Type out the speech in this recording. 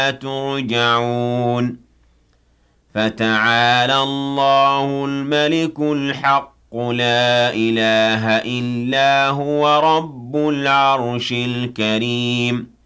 ترجعون فتعالى الله الملك الحق لا إله إلا هو رب العرش الكريم